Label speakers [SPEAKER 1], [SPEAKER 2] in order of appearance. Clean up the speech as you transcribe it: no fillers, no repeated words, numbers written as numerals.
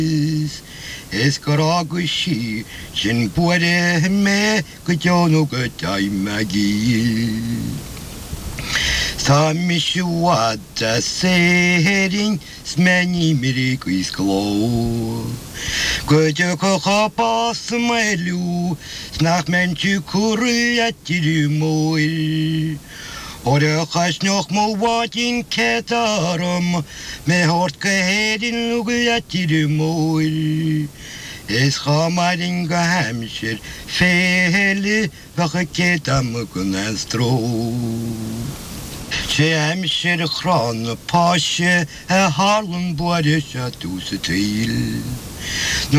[SPEAKER 1] Es garagushi, sin puede me que yo no que taimagi. Samishuata sering smeni mirikuis glow. Kujö kapas melu, snart menchu kuriatiri moi. Ora kas nog mo wat in ketarum, me hoort geheden lugiatiri moi. Es maar in Hampshire, vele wache ketam kunastro. Ze Hampshire graan pasje, Harlem boade chateau se tail.